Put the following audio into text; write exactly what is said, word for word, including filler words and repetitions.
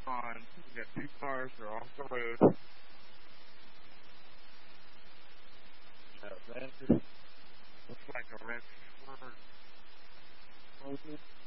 on. We got two cars that are off the road. Uh, that just looks like a red Ford.